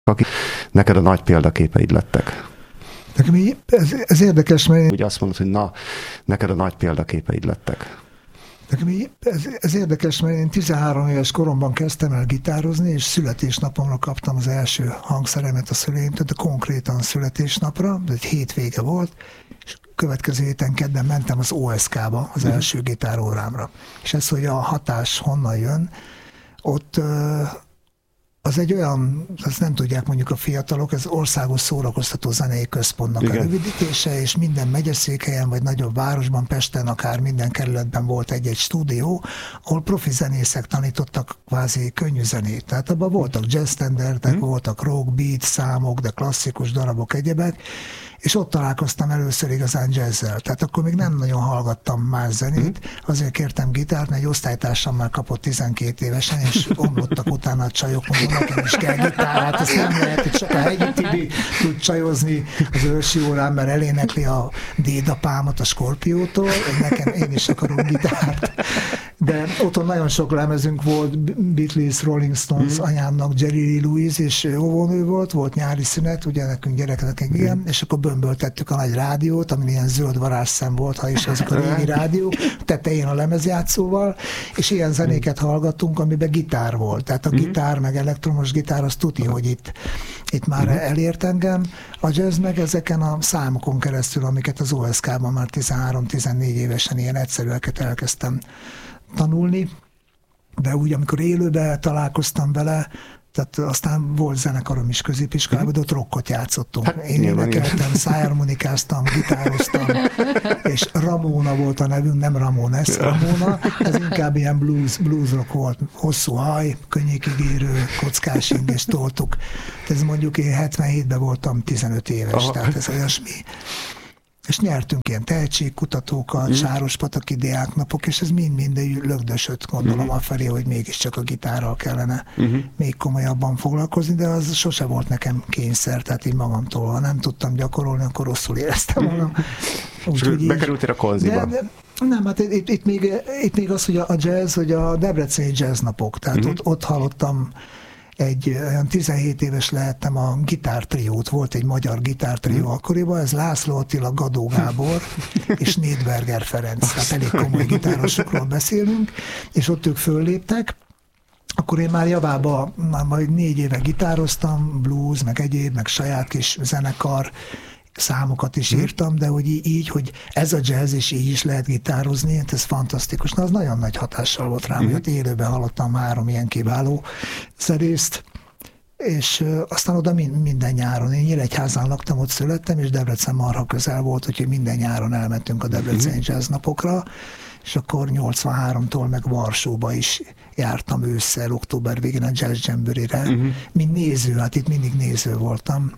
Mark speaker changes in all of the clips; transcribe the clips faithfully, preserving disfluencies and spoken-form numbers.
Speaker 1: Aki neked a nagy példaképeid lettek.
Speaker 2: Nekem így, ez, ez érdekes, mert...
Speaker 1: Úgy azt mondod, hogy na, neked a nagy példaképeid lettek.
Speaker 2: Nekem így, ez, ez érdekes, mert én tizenhárom éves koromban kezdtem el gitározni, és születésnapomra kaptam az első hangszeremet a szüleimtől, de konkrétan születésnapra, de egy hétvége volt, és következő héten kedden mentem az o es ká-ba, az első gitárórámra. És ez, hogy a hatás honnan jön, ott... az egy olyan, azt nem tudják mondjuk a fiatalok, ez Országos Szórakoztató Zenei Központnak Igen. a rövidítése, és minden megyeszékhelyen, vagy nagyobb városban, Pesten, akár minden kerületben volt egy-egy stúdió, ahol profi zenészek tanítottak kvázi könnyű zenét. Tehát abban voltak jazz standardek, hmm. voltak rock, beat, számok, de klasszikus darabok, egyebek, és ott találkoztam először igazán jazzzel. Tehát akkor még nem nagyon hallgattam más zenét, azért kértem gitárt, mert egy osztálytársam már kapott tizenkét évesen, és omlottak utána a csajok, mondom, nekem is kell gitár, hát ezt nem lehet, hogy csak a Hegyi Tibi tud csajozni az ősi órán, mert elénekli a dédapámat a Skorpiótól, nekem én is akarok gitárt. De otthon nagyon sok lemezünk volt, Beatles, Rolling Stones, mm. anyámnak Jerry Lee Lewis, és óvónő volt, volt nyári szünet, ugye nekünk gyerekeknek igen, mm. és akkor bömböltettük a nagy rádiót, amin ilyen zöld varázsszem volt, ha is azok a régi rádió, tetején a lemezjátszóval, és ilyen zenéket hallgattunk, amiben gitár volt. Tehát a gitár, meg elektromos gitár, az tuti, hogy itt, itt már elért engem. A jazz meg ezeken a számokon keresztül, amiket az o es ká-ban már tizenhárom-tizennégy évesen ilyen egyszerűeket elkezdtem tanulni, de úgy, amikor élőben találkoztam vele, tehát aztán volt zenekarom is középiskolában, de ott rockot játszottunk. Hát, én énekeltem, szájharmonikáztam, gitároztam, és Ramona volt a nevünk, nem Ramones, Ramona, ez inkább ilyen blues, blues rock volt. Hosszú haj, könnyékig érő, kockás ing, és toltuk. Ez mondjuk én hetvenhétben voltam tizenöt éves, Aha. tehát ez olyasmi. És nyertünk ilyen tehetségkutatókat, mm. Sárospataki diáknapok, és ez mind-mind lögdösött, gondolom mm. afelé, hogy mégiscsak a gitárral kellene mm. még komolyabban foglalkozni, de az sose volt nekem kényszer, tehát így magamtól, ha nem tudtam gyakorolni, akkor rosszul éreztem magam.
Speaker 1: És bekerültél a konziba? De, de,
Speaker 2: nem, hát itt, itt, még, itt még az, hogy a jazz, hogy a debreceni jazznapok, tehát mm. ott, ott hallottam egy olyan tizenhét éves lehettem, a gitártriót, volt egy magyar gitártrió akkoriban, ez László Attila, Gadó Gábor és Nédberger Ferenc, tehát elég komoly gitárosokról beszélünk, és ott ők fölléptek. Akkor én már javába, már majd négy éve gitároztam, blues, meg egyéb, meg saját kis zenekar, számokat is írtam, de hogy így, hogy ez a jazz, és így is lehet gitározni, ez fantasztikus. Na, az nagyon nagy hatással volt rám, hogy élőben hallottam három ilyen kiváló szerészt, és uh, aztán oda minden nyáron, én Nyíregyházán laktam, ott születtem, és Debrecen marha közel volt, úgyhogy minden nyáron elmentünk a debreceni jazz napokra, és akkor nyolcvanháromtól meg Varsóba is jártam ősszel, október végén a Jazz Jamboree-re, uh-huh. mint néző, hát itt mindig néző voltam.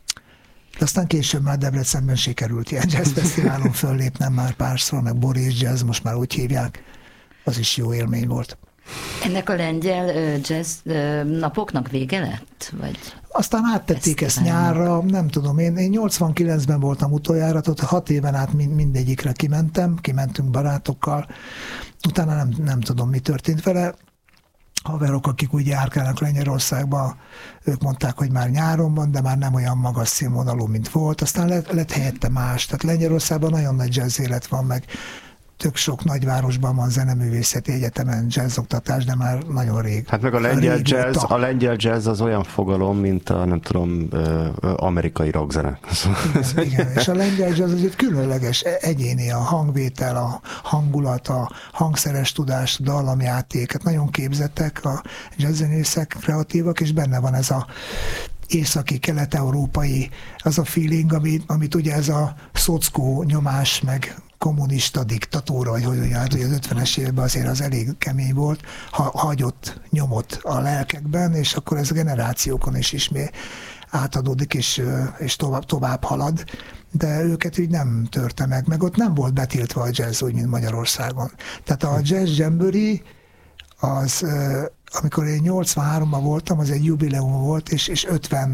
Speaker 2: De aztán később már Debrecenben sikerült ilyen jazzfesztiválon föllépnem már párszor, meg Boris Jazz, most már úgy hívják, az is jó élmény volt.
Speaker 3: Ennek a lengyel uh, jazz uh, napoknak vége lett? Vagy
Speaker 2: aztán áttették ezt, ezt nyárra, nem tudom, én, én nyolcvankilencben voltam utoljára, ott hat éven át mind, mindegyikre kimentem, kimentünk barátokkal, utána nem, nem tudom, mi történt vele. Haverok, akik úgy járkálnak Lengyelországba, ők mondták, hogy már nyáron van, de már nem olyan magas színvonalú, mint volt. Aztán lett, lett helyette más. Tehát Lengyelországban nagyon nagy jazz élet van, meg tök sok nagyvárosban van zeneművészeti egyetemen jazzoktatás, de már nagyon rég.
Speaker 1: Hát meg a lengyel jazz, a lengyel jazz az olyan fogalom, mint a, nem tudom, amerikai rockzene.
Speaker 2: Igen, igen, és a lengyel jazz azért különleges, egyéni a hangvétel, a hangulat, a hangszeres tudás, a dallamjáték, hát nagyon képzettek a jazzzenészek, kreatívak, és benne van ez a északi, kelet-európai, az a feeling, amit, amit ugye ez a szockó nyomás, meg kommunista diktatúra, vagy hogy hát, hogy az ötvenes években azért az elég kemény volt, ha, hagyott nyomot a lelkekben, és akkor ez a generációkon is ismét átadódik, és, és tovább, tovább halad, de őket így nem törte meg, meg ott nem volt betiltva a jazz, úgy, mint Magyarországon. Tehát a Jazz Jamboree, az, amikor én nyolcvanháromban voltam, az egy jubileum volt, és, és ötven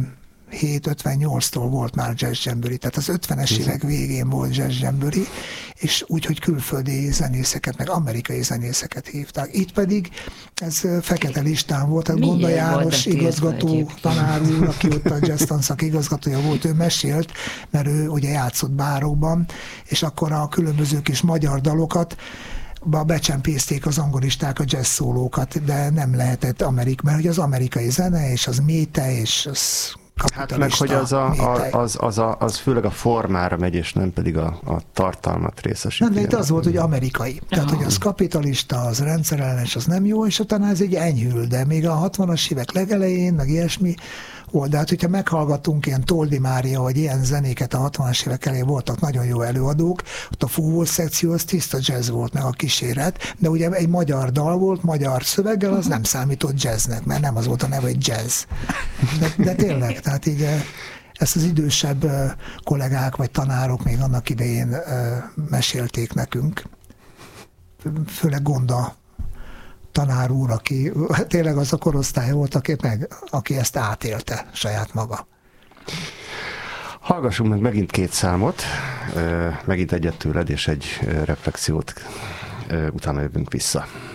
Speaker 2: ötvenhét ötvennyolctól volt már jazz jamboree, tehát az ötvenes évek végén volt jazz jamboree, és úgy, hogy külföldi zenészeket, meg amerikai zenészeket hívták. Itt pedig ez fekete listán volt, tehát Gonda János igazgató, tanár úr, aki ott a jazz tanszak igazgatója volt, ő mesélt, mert ő ugye játszott bárokban, és akkor a különböző kis magyar dalokat becsempészték az angolisták a jazz szólókat, de nem lehetett Amerik, mert hogy az amerikai zene, és az méte, és az
Speaker 1: hát meg, hogy az, a, a, az, az, a, az főleg a formára megy, és nem pedig a, a tartalmat részesíti.
Speaker 2: Nem, de itt az volt, hogy amerikai. Tehát, hogy az kapitalista, az rendszerellenes, az nem jó, és utána ez egy enyhül, de még a hatvanas évek legelején, meg ilyesmi volt. De hát, hogyha meghallgatunk ilyen Toldi Mária, vagy ilyen zenéket a hatvanas évek elején, voltak nagyon jó előadók, ott a fúvós szekció, az tiszta jazz volt, meg a kíséret, de ugye egy magyar dal volt, magyar szöveggel, az nem számított jazznek, mert nem az volt a neve, hogy jazz. De, de tényleg, tehát így ezt az idősebb kollégák, vagy tanárok még annak idején mesélték nekünk. Főleg Gonda tanár úr, aki tényleg az a korosztály volt, aki, meg, aki ezt átélte saját maga.
Speaker 1: Hallgassunk meg megint két számot, megint egyet tőled, és egy reflexiót, utána jövünk vissza.